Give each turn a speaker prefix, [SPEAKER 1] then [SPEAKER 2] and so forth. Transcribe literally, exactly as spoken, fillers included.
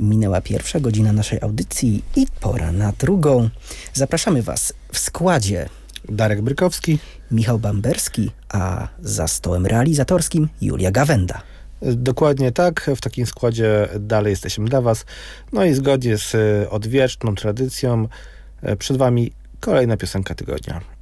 [SPEAKER 1] Minęła pierwsza godzina naszej audycji i pora na drugą. Zapraszamy Was w składzie
[SPEAKER 2] Darek Brykowski,
[SPEAKER 1] Michał Bamberski, a za stołem realizatorskim Julia Gawenda.
[SPEAKER 2] Dokładnie tak, w takim składzie dalej jesteśmy dla Was. No i zgodnie z odwieczną tradycją przed Wami kolejna piosenka tygodnia.